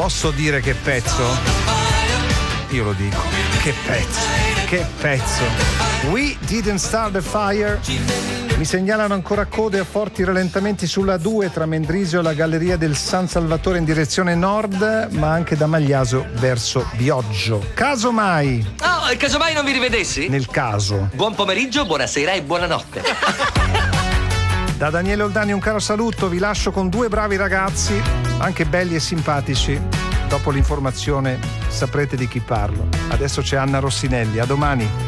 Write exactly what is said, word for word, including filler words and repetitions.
Posso dire che pezzo? Io lo dico. Che pezzo, che pezzo. We didn't start the fire. Mi segnalano ancora code a forti rallentamenti sulla due tra Mendrisio e la galleria del San Salvatore in direzione nord, ma anche da Magliaso verso Bioggio. Casomai. Oh, casomai non vi rivedessi? Nel caso. Buon pomeriggio, buonasera e buonanotte. Da Daniele Oldani un caro saluto, vi lascio con due bravi ragazzi, anche belli e simpatici. Dopo l'informazione saprete di chi parlo. Adesso c'è Anna Rossinelli, a domani.